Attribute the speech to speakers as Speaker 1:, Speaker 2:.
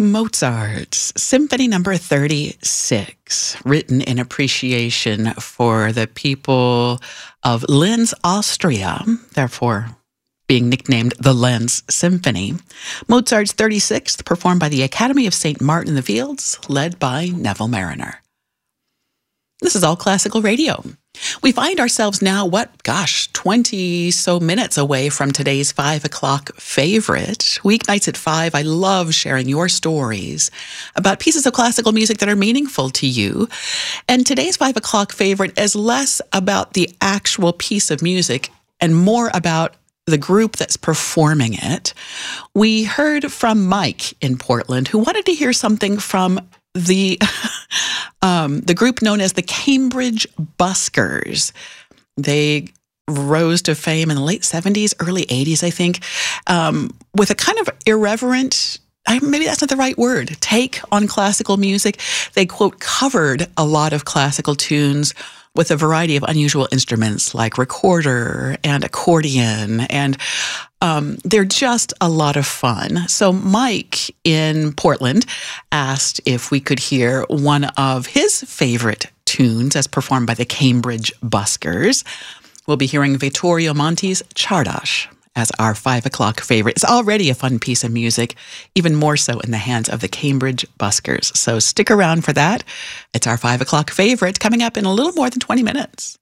Speaker 1: Mozart's Symphony Number 36, written in appreciation for the people of Linz, Austria, therefore being nicknamed the Linz Symphony. Mozart's 36th, performed by the Academy of St. Martin in the Fields, led by Neville Marriner. This is All Classical Radio. We find ourselves now, 20 so minutes away from today's 5 o'clock favorite. Weeknights at 5, I love sharing your stories about pieces of classical music that are meaningful to you. And today's 5 o'clock favorite is less about the actual piece of music and more about the group that's performing it. We heard from Mike in Portland, who wanted to hear something from the group known as the Cambridge Buskers. They rose to fame in the late 70s, early 80s, I think, with a kind of irreverent, maybe that's not the right word, take on classical music. They, quote, covered a lot of classical tunes with a variety of unusual instruments like recorder and accordion, and they're just a lot of fun. So Mike in Portland asked if we could hear one of his favorite tunes as performed by the Cambridge Buskers. We'll be hearing Vittorio Monti's Czardas as our 5 o'clock favorite. It's already a fun piece of music, even more so in the hands of the Cambridge Buskers. So stick around for that. It's our 5 o'clock favorite coming up in a little more than 20 minutes.